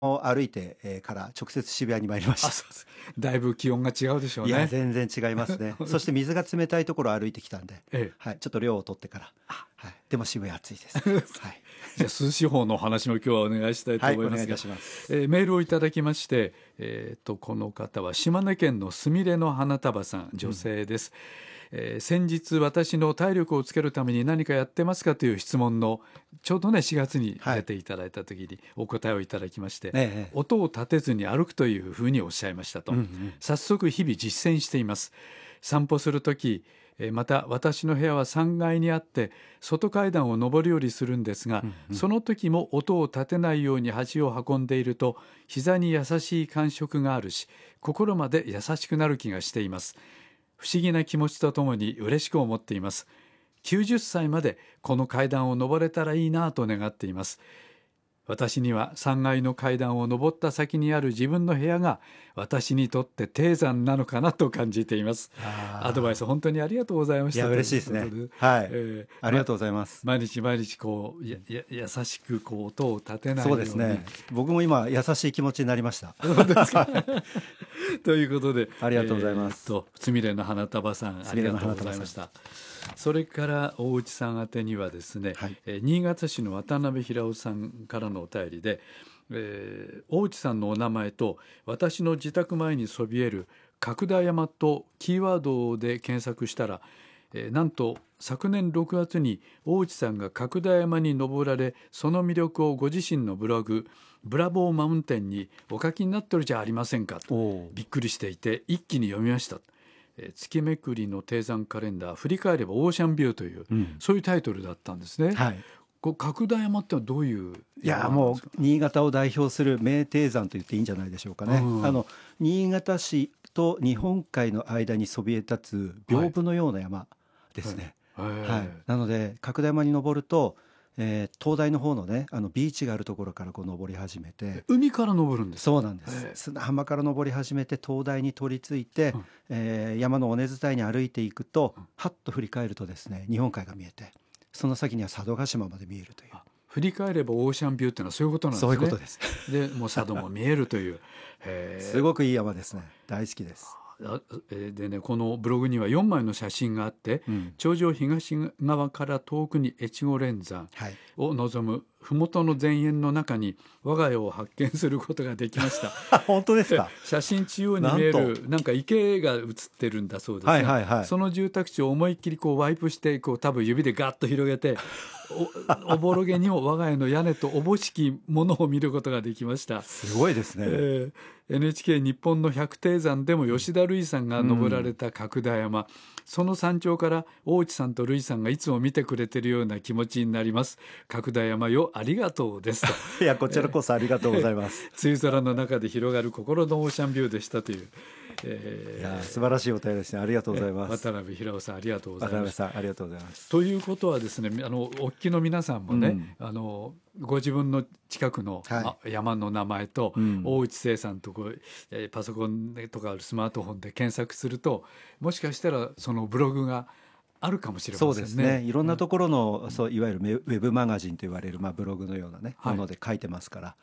歩いて、から直接渋谷に参りました。 そうです。だいぶ気温が違うでしょうね。 いや全然違いますね。そして水が冷たいところを歩いてきたんで、 ええ、 はい、ちょっと涼を取ってから、はい、でも渋谷暑いです、はい、 じゃあ涼しい方のお話も今日はお願いしたいとはい、 思いますが、 お願いいたします。 メールをいただきまして、この方は島根県のすみれの花束さん、女性です。先日私の体力をつけるために何かやってますかという質問のちょうどね4月に出ていただいた時にお答えをいただきまして、音を立てずに歩くというふうにおっしゃいましたと、早速日々実践しています。散歩する時、また私の部屋は3階にあって外階段を上り下りするんですが、その時も音を立てないように箸を運んでいると膝に優しい感触があるし、心まで優しくなる気がしています。不思議な気持ちとともに嬉しく思っています。90歳までこの階段を上れたらいいなと願っています。私には3階の階段を上った先にある自分の部屋が私にとって低山なのかなと感じています。アドバイス本当にありがとうございました。 いや嬉しいですね。はい、ありがとうございます。 毎日毎日こう優しくこう音を立てないように。 そうですね。僕も今優しい気持ちになりました。 ということでありがとうございます。 すみれの花束さんありがとうございました。それから大内さん宛てにはですね、新潟市の渡辺平夫さんからのお便りで、大内さんのお名前と私の自宅前にそびえる角田山とキーワードで検索したら、なんと昨年6月に大内さんが角田山に登られ、その魅力をご自身のブログブラボーマウンテンにお書きになってるじゃありませんかとびっくりしていて一気に読みました。月めくりの低山カレンダー振り返ればオーシャンビューという、そういうタイトルだったんですね。角田山ってどういう山なんですか？もう新潟を代表する名低山と言っていいんじゃないでしょうかね。新潟市と日本海の間にそびえ立つ屏風のような山ですね。なので角田山に登ると、灯台の方のねビーチがあるところからこう登り始めて、 海から登るんですか？ そうなんです。砂浜から登り始めて灯台に取り付いて、山の尾根伝いに歩いていくと、はっと振り返るとですね日本海が見えて、その先には佐渡島まで見えるという。 振り返ればオーシャンビューっていうのはそういうことなんですね。 そういうことです。 でもう佐渡も見えるというすごくいい山ですね。大好きです。 でね、このブログには4枚の写真があって、頂上東側から遠くに越後連山を望む麓の田園の中に我が家を発見することができました本当ですか？ 写真中央に見えるなんか池が映ってるんだそうですが、その住宅地を思いっきりこうワイプしてこう多分指でガッと広げておぼろげにも我が家の屋根とおぼしきものを見ることができました。 すごいですね。 NHK 日本の百低山でも吉田類さんが登られた角田山、その山頂から大内さんと類さんがいつも見てくれてるような気持ちになります。角田山よありがとうですといやこちらこそありがとうございます梅雨空の中で広がる心のオーシャンビューでしたという、 いや素晴らしいお便りですね。ありがとうございます。 渡辺平夫さんありがとうございます。 渡辺さんありがとうございます。 ということはですね、お聞きの皆さんもね、ご自分の近くの、山の名前と、大内生さんとこう、パソコンとかスマートフォンで検索するともしかしたらそのブログがあるかもしれませんね。 そうですね。いろんなところの、そういわゆるウェブマガジンと言われる、ブログのようなね、もので書いてますから、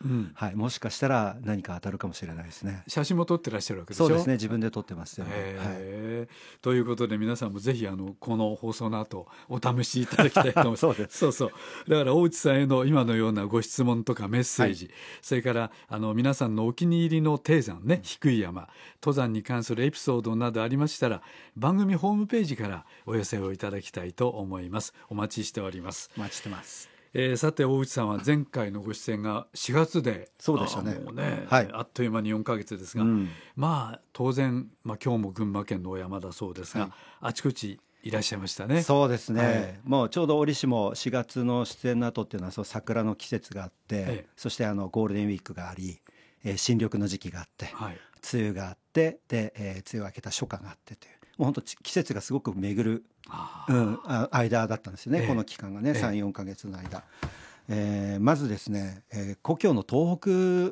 もしかしたら何か当たるかもしれないですね。 写真も撮ってらっしゃるわけでしょ？ そうですね。自分で撮ってますよ。 ということで皆さんもぜひこの放送の後お試しいただきたいと思います。 そうです。 だから大内さんへの今のようなご質問とかメッセージ、それから皆さんのお気に入りの低山ね、低い山登山に関するエピソードなどありましたら番組ホームページからお寄せをいただきたいと思います。お待ちしております。 お待ちしてます。 さて大内さんは前回のご出演が4月で、 そうでしたね。 もうね、あっという間に4ヶ月ですが、当然、今日も群馬県のお山だそうですが、あちこちいらっしゃいましたね。 そうですね、もうちょうど折しも4月の出演の後っていうのはそう桜の季節があって、そしてゴールデンウィークがあり、新緑の時期があって、梅雨があって、で、梅雨明けた初夏があってという、もう本当季節がすごく巡る間だったんですよね、この期間がね、3、4ヶ月の間。まずですね、故郷の東北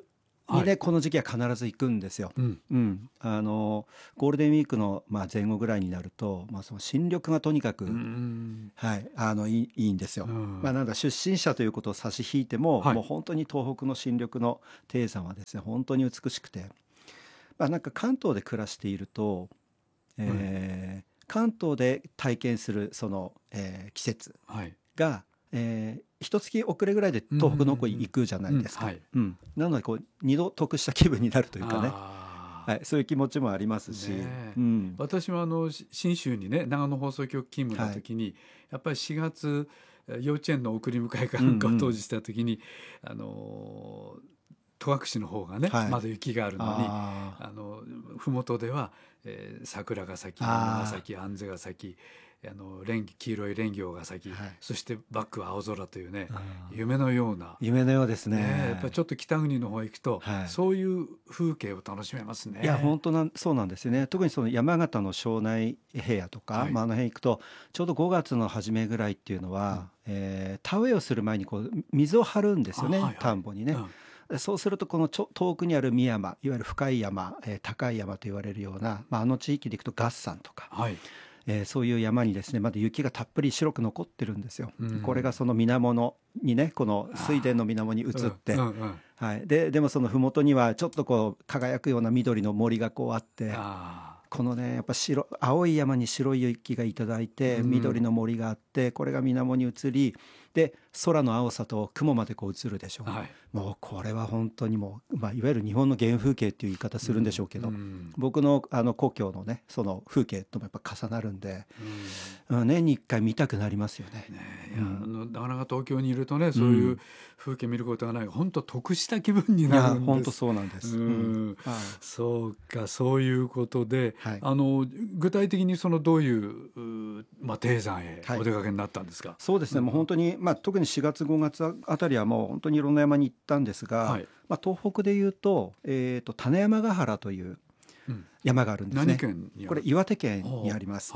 にね、この時期は必ず行くんですよ。ゴールデンウィークの前後ぐらいになると、その新緑がとにかく、いいんですよ。なんだ出身者ということを差し引いても、もう本当に東北の新緑の低山はですね本当に美しくて、なんか関東で暮らしていると、関東で体験するその、季節が、一月遅れぐらいで東北の方に行くじゃないですか。なのでこう二度得した気分になるというかね、そういう気持ちもありますし、 私も信州にね長野放送局勤務の時に、やっぱり4月幼稚園の送り迎えかなんかを当時した時に、戸隠の方がね、まだ雪があるのに麓では、桜が咲き、桃が咲き、アンゼが咲き、黄色いレンギョウが咲き、そしてバックは青空というね、夢のようですね。やっぱりちょっと北国の方へ行くと、そういう風景を楽しめますね。 いや本当そうなんですよね。特にその山形の庄内平野とか、あの辺行くとちょうど5月の初めぐらいっていうのは、田植えをする前にこう水を張るんですよね、田んぼにね。そうするとこの遠くにある深山、いわゆる深い山、高い山と言われるような、あの地域で行くと月山とか、そういう山にですねまだ雪がたっぷり白く残ってるんですよ。これがその水面にね、この水田の水面に映って、でもその麓にはちょっとこう輝くような緑の森がこうあって、このねやっぱ青い山に白い雪がいただいて、緑の森があって、これが水面に映り、で空の青さと雲までこう映るでしょう。もうこれは本当にもう、いわゆる日本の原風景っていう言い方するんでしょうけど、僕の故郷のねその風景ともやっぱ重なるんで、年に1回見たくなりますよね。 なかなか東京にいるとね、そういう風景見ることがない、本当得した気分になるんです。 本当そうなんです。 そうか、そういうことで、具体的にそのどういう、低山へお出かけになったんですか。 そうですね、もう本当に、特に4月5月あたりはもう本当にいろんな山に行ったんですが、東北でいうと、種山ヶ原という山があるんですね。 何県にある？ これ岩手県にあります。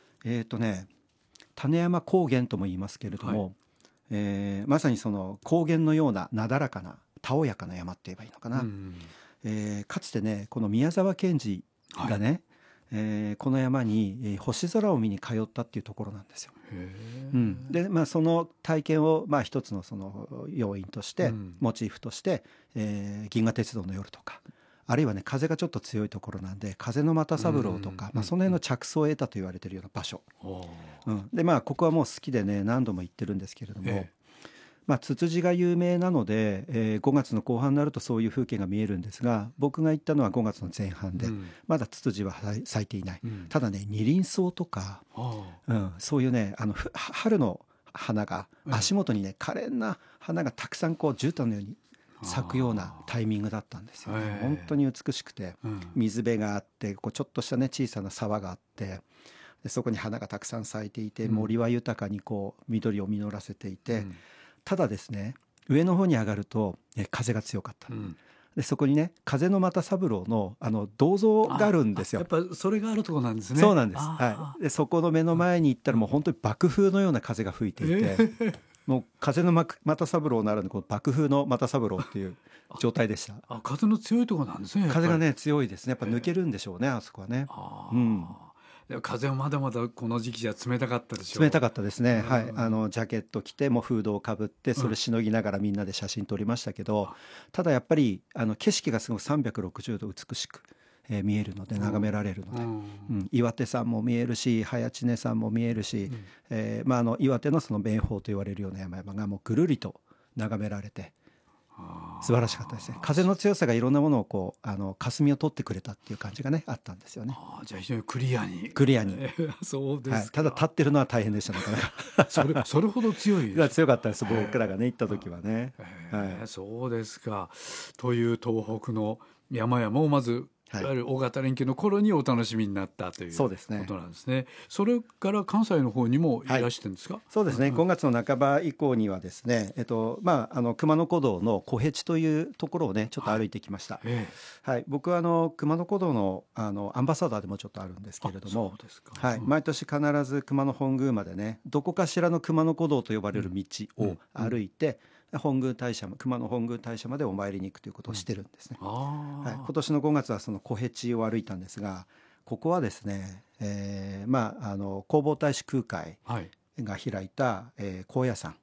種山高原とも言いますけれども、まさにその高原のようななだらかなたおやかな山って言えばいいのかな。かつてねこの宮沢賢治がね、この山に、星空を見に通ったっていうところなんですよ。でその体験を、一つのその要因として、モチーフとして、銀河鉄道の夜とか、あるいはね風がちょっと強いところなんで風の又三郎とか、その辺の着想を得たと言われているような場所、でここはもう好きでね何度も行ってるんですけれども、ツツジが有名なので、5月の後半になるとそういう風景が見えるんですが、僕が行ったのは5月の前半で、まだツツジは咲いていない。ただね二輪草とか、そういうね春の花が足元にね可憐な花がたくさんこう絨毯のように咲くようなタイミングだったんですよね。本当に美しくて、水辺があって、こうちょっとしたね小さな沢があって、でそこに花がたくさん咲いていて、森は豊かにこう緑を実らせていて、ただですね上の方に上がると、風が強かった。でそこにね風の又三郎の銅像があるんですよ。 やっぱそれがあるところなんですね。 そうなんです。でそこの目の前に行ったらもう本当に爆風のような風が吹いていて、もう風の又三郎ならぬこう爆風の又三郎っていう状態でした。 風の強いところなんですね。 風がね強いですね。やっぱ抜けるんでしょうね、あそこはね。 風はまだまだこの時期じゃ冷たかったでしょう。 冷たかったですね。ジャケット着てもうフードをかぶって、それしのぎながらみんなで写真撮りましたけど、ただやっぱり景色がすごく360度美しく、見えるので、眺められるので、岩手山も見えるし早知根山も見えるし、岩手のその名峰と言われるような山々がもうぐるりと眺められて、素晴らしかったですね。風の強さがいろんなものをこう霞を取ってくれたっていう感じがねあったんですよね。 じゃあ非常にクリアにそうですか。 ただ立ってるのは大変でしたなかなかそれほど強い強かったです、僕らがね行った時はね。 そうですか。という東北の山々をまずいわゆる大型連休の頃にお楽しみになったということなんですね。それから関西の方にもいらしてるんですか。 そうですね、5月の半ば以降にはですね、熊野古道の小辺地というところをねちょっと歩いてきました。僕は熊野古道のアンバサダーでもちょっとあるんですけれども、毎年必ず熊野本宮までねどこかしらの熊野古道と呼ばれる道を歩いて、 本宮大社、熊野本宮大社までお参りに行くということをしてるんですね。はい、今年の5月はその小辺地を歩いたんですが、ここはですね、弘法大師空海が開いた、高野山